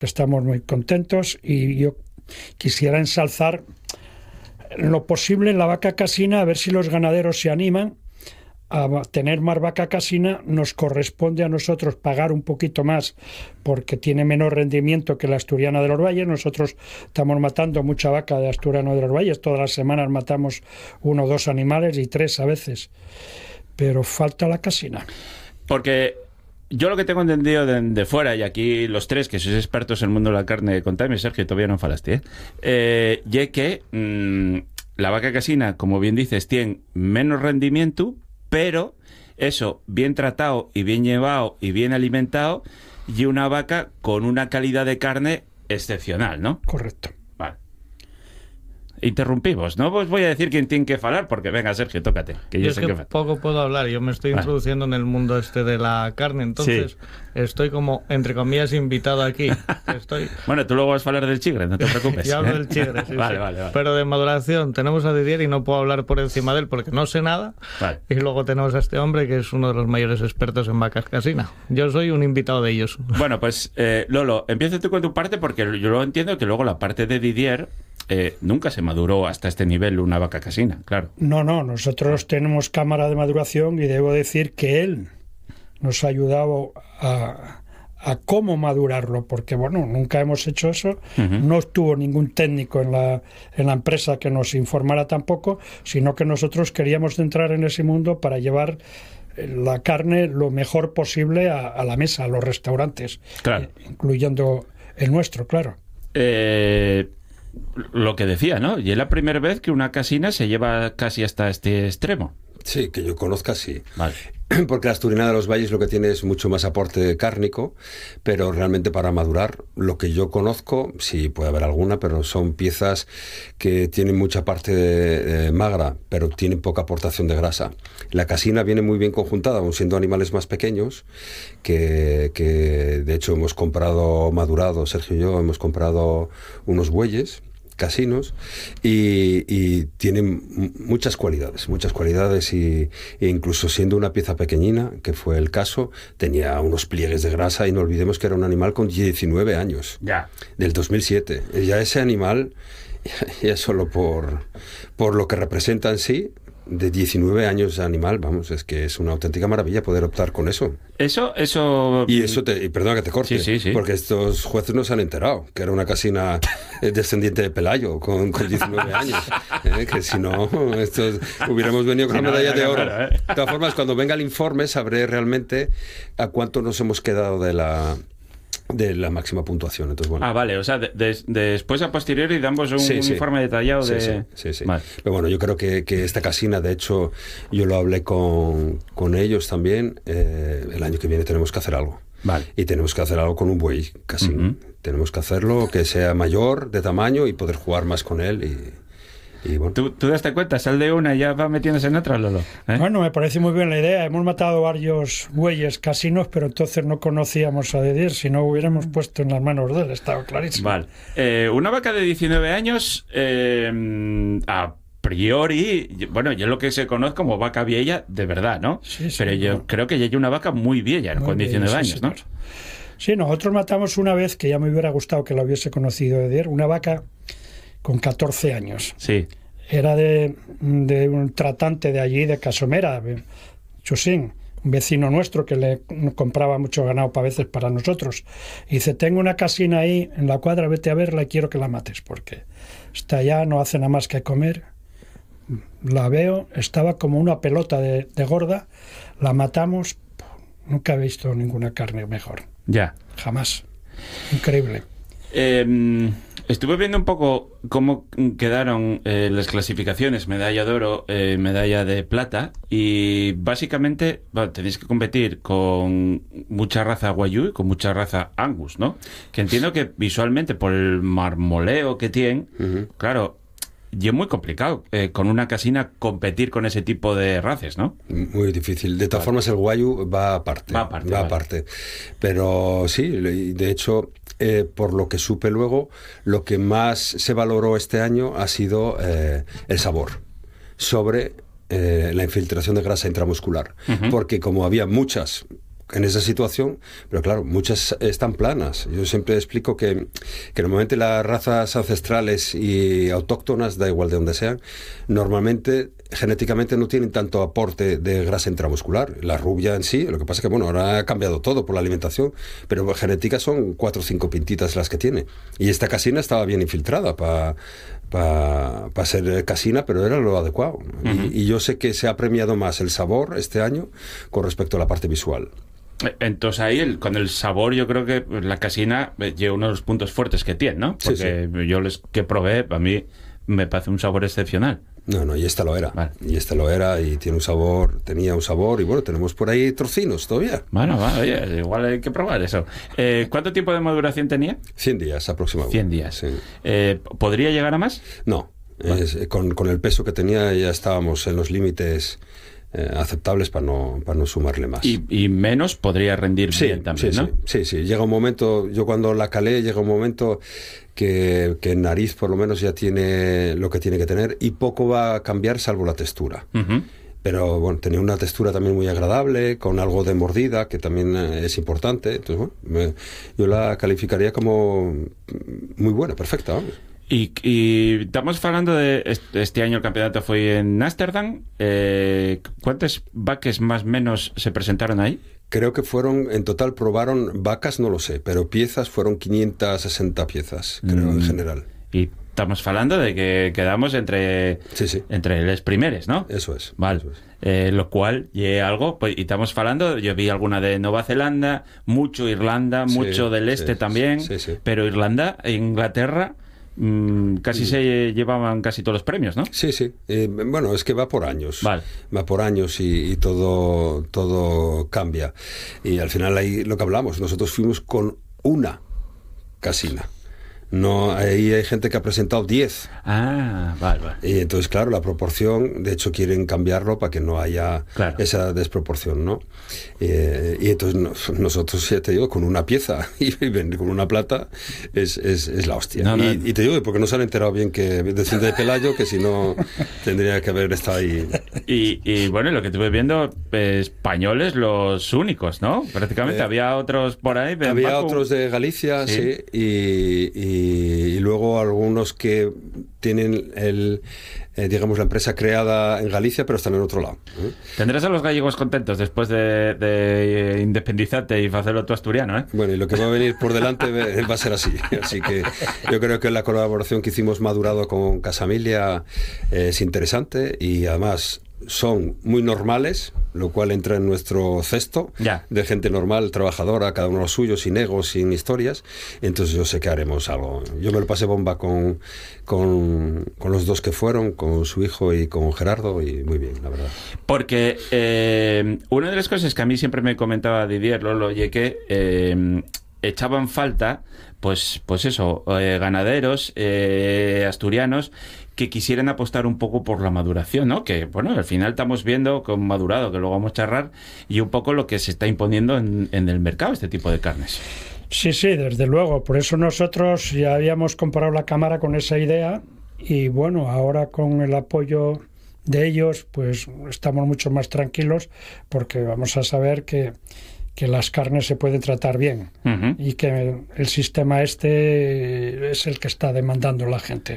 estamos muy contentos y yo quisiera ensalzar en lo posible la vaca casina, a ver si los ganaderos se animan a tener más vaca casina. Nos corresponde a nosotros pagar un poquito más porque tiene menos rendimiento que la asturiana de los valles. Nosotros estamos matando mucha vaca de asturiano de los valles, todas las semanas matamos 1 o 2 animales y 3 a veces, pero falta la casina. Porque yo lo que tengo entendido de fuera, y aquí los 3 que sois expertos en el mundo de la carne, contadme, Sergio, todavía no falaste, y que la vaca casina, como bien dices, tiene menos rendimiento, pero eso, bien tratado y bien llevado y bien alimentado, y una vaca con una calidad de carne excepcional, ¿no? Correcto. Vale. Interrumpimos, no os voy a decir quién tiene que falar, porque venga, Sergio, tócate. Que yo sé que poco puedo hablar, yo me estoy introduciendo en el mundo este de la carne, entonces estoy como, entre comillas, invitado aquí. Bueno, tú luego vas a hablar del chigre, no te preocupes. Yo hablo del chigre, sí, vale. Pero de maduración tenemos a Didier y no puedo hablar por encima de él porque no sé nada. Vale. Y luego tenemos a este hombre que es uno de los mayores expertos en vacas casina. Yo soy un invitado de ellos. Bueno, pues Lolo, empieza tú con tu parte, porque yo lo entiendo que luego la parte de Didier nunca se maduró hasta este nivel una vaca casina, claro. No, nosotros tenemos cámara de maduración y debo decir que él nos ha ayudado a cómo madurarlo, porque bueno, nunca hemos hecho eso. No estuvo ningún técnico en la empresa que nos informara tampoco, sino que nosotros queríamos entrar en ese mundo para llevar la carne lo mejor posible a la mesa, a los restaurantes, claro. Incluyendo el nuestro, claro. Lo que decía, ¿no? Y es la primera vez que una casina se lleva casi hasta este extremo. Sí, que yo conozca, sí. Vale. Porque la asturiana de los valles lo que tiene es mucho más aporte cárnico, pero realmente para madurar, lo que yo conozco, sí puede haber alguna, pero son piezas que tienen mucha parte magra, pero tienen poca aportación de grasa. La casina viene muy bien conjuntada, aun siendo animales más pequeños, que de hecho hemos comprado madurado, Sergio y yo hemos comprado unos bueyes casinos y tienen muchas cualidades e incluso siendo una pieza pequeñina, que fue el caso, tenía unos pliegues de grasa y no olvidemos que era un animal con 19 años, del 2007. Ya ese animal, ya solo por lo que representa en sí, de 19 años de animal, vamos, es que es una auténtica maravilla poder optar con eso. Eso... Y perdona que te corte, sí. porque estos jueces no se han enterado que era una casina descendiente de Pelayo con 19 años. Que si no, hubiéramos venido con la medalla de oro. De todas formas, cuando venga el informe sabré realmente a cuánto nos hemos quedado de la máxima puntuación. Entonces, bueno. Vale, o sea, después a posteriori damos un informe detallado de... Sí. Vale. Pero bueno, yo creo que esta casina, de hecho, yo lo hablé con ellos también, el año que viene tenemos que hacer algo. Vale. Y tenemos que hacer algo con un buey casino. Tenemos que hacerlo, que sea mayor de tamaño y poder jugar más con él y bueno. ¿Tú daste cuenta? Sal de una y ya va metiéndose en otra, Lolo. Bueno, me parece muy bien la idea. Hemos matado varios bueyes casinos, pero entonces no conocíamos a Didier. Si no, hubiéramos puesto en las manos de él, estaba clarísimo. Vale. Una vaca de 19 años, a priori, bueno, yo lo que se conoce como vaca vieja, de verdad, ¿no? Sí, pero yo creo que ya hay una vaca muy vieja, con 19 años, ¿no? Sí, nosotros matamos una vez, que ya me hubiera gustado que la hubiese conocido Didier, una vaca con 14 años. Sí. Era de un tratante de allí, de Casomera, Chusín, un vecino nuestro que le compraba mucho ganado a veces para nosotros. Y dice, tengo una casina ahí en la cuadra, vete a verla y quiero que la mates, porque está allá, no hace nada más que comer. La veo, estaba como una pelota de gorda, la matamos, nunca he visto ninguna carne mejor. Ya. Jamás. Increíble. Estuve viendo un poco cómo quedaron las clasificaciones, medalla de oro, medalla de plata, y básicamente tenéis que competir con mucha raza Wagyu y con mucha raza Angus, ¿no? Que entiendo que visualmente, por el marmoleo que tienen, claro, y es muy complicado con una casina competir con ese tipo de razas, ¿no? Muy difícil. De todas formas, el Wagyu va aparte. Pero sí, de hecho, por lo que supe luego, lo que más se valoró este año ha sido el sabor sobre la infiltración de grasa intramuscular. Porque como había muchas en esa situación, pero claro, muchas están planas. Yo siempre explico que normalmente las razas ancestrales y autóctonas, da igual de donde sean, normalmente genéticamente no tienen tanto aporte de grasa intramuscular. La rubia en sí, lo que pasa es que bueno, ahora ha cambiado todo por la alimentación, pero genética son 4 o 5 pintitas las que tiene. Y esta casina estaba bien infiltrada para ser casina, pero era lo adecuado. Y yo sé que se ha premiado más el sabor este año con respecto a la parte visual. Entonces ahí, con el sabor, yo creo que la casina lleva uno de los puntos fuertes que tiene, ¿no? Porque sí. Yo los que probé, a mí me parece un sabor excepcional. No, y esta lo era. Vale. Y esta lo era y tenía un sabor, y bueno, tenemos por ahí trocinos todavía. Bueno, oye, igual hay que probar eso. ¿Cuánto tiempo de maduración tenía? 100 días aproximadamente. 100 días. Sí. ¿Podría llegar a más? No. Vale. Con el peso que tenía ya estábamos en los límites aceptables para no sumarle más. Y menos podría rendir bien también, ¿no? Sí. Llega un momento, yo cuando la calé, llega un momento que en nariz por lo menos ya tiene lo que tiene que tener y poco va a cambiar salvo la textura. Pero bueno, tenía una textura también muy agradable, con algo de mordida, que también es importante. Entonces, bueno, yo la calificaría como muy buena, perfecta, vamos. Y estamos hablando de este año el campeonato fue en Ámsterdam. ¿Cuántas vacas más o menos se presentaron ahí? Creo que en total probaron vacas, no lo sé, pero piezas fueron 560 piezas, creo, en general. Y estamos hablando de que quedamos entre los primeros, ¿no? Eso es. Vale. Eso es. Lo cual, algo, pues, y estamos hablando, yo vi alguna de Nueva Zelanda, mucho Irlanda, mucho del este también, pero Irlanda e Inglaterra casi se llevaban casi todos los premios, ¿no? Sí. Bueno, es que va por años. Vale. Va por años y todo cambia. Y al final ahí lo que hablamos, nosotros fuimos con una casina. No, ahí hay gente que ha presentado 10. Vale. Y entonces, claro, la proporción, de hecho quieren cambiarlo para que no haya esa desproporción, ¿no? Y entonces nosotros, ya te digo, con una pieza y con una plata es la hostia. No. Y te digo, porque no se han enterado bien que desciende de Pelayo, que si no tendría que haber estado ahí. Y bueno, lo que estuve viendo, españoles los únicos, ¿no? Prácticamente había otros por ahí. Había otros de Galicia, sí, y luego algunos que tienen digamos la empresa creada en Galicia pero están en otro lado. Tendrás a los gallegos contentos después de independizarte y hacerlo tu asturiano, ¿eh? Bueno, y lo que va a venir por delante va a ser así que yo creo que la colaboración que hicimos madurado con Casamilia es interesante y además son muy normales, lo cual entra en nuestro cesto de gente normal, trabajadora, cada uno lo suyo, sin egos, sin historias. Entonces yo sé que haremos algo. Yo me lo pasé bomba con los dos que fueron, con su hijo y con Gerardo, y muy bien, la verdad. Porque una de las cosas que a mí siempre me comentaba Didier Lolo, oye, que echaban falta pues eso, ganaderos asturianos que quisieran apostar un poco por la maduración, ¿no? Que, bueno, al final estamos viendo con madurado, que luego vamos a charlar, y un poco lo que se está imponiendo en el mercado, este tipo de carnes. Sí, desde luego. Por eso nosotros ya habíamos comprado la cámara con esa idea y, bueno, ahora con el apoyo de ellos, pues estamos mucho más tranquilos porque vamos a saber que las carnes se pueden tratar bien y que el sistema este es el que está demandando la gente.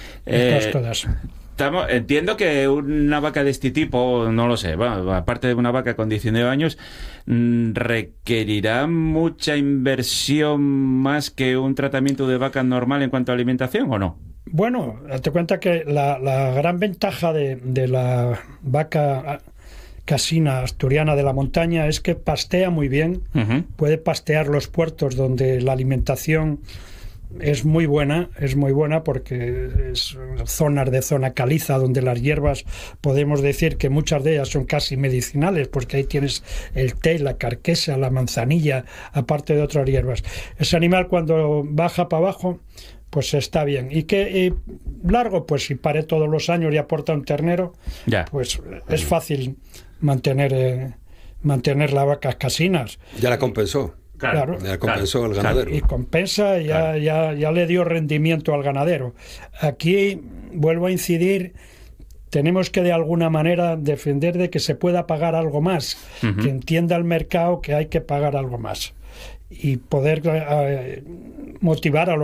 Entiendo que una vaca de este tipo, no lo sé, aparte de una vaca con 19 años, requerirá mucha inversión más que un tratamiento de vaca normal en cuanto a alimentación, ¿o no? Bueno, date cuenta que la gran ventaja de la vaca casina asturiana de la montaña es que pastea muy bien, puede pastear los puertos donde la alimentación es muy buena porque es zonas de zona caliza donde las hierbas podemos decir que muchas de ellas son casi medicinales porque ahí tienes el té, la carquesa, la manzanilla, aparte de otras hierbas. Ese animal cuando baja para abajo pues está bien. Y que largo, pues si pare todos los años y aporta un ternero, pues es fácil mantener las vacas casinas. Ya la compensó. Claro, ya compensó el ganadero. Y compensa, ya le dio rendimiento al ganadero. Aquí vuelvo a incidir tenemos que de alguna manera defender de que se pueda pagar algo más, que entienda el mercado que hay que pagar algo más y poder motivar a los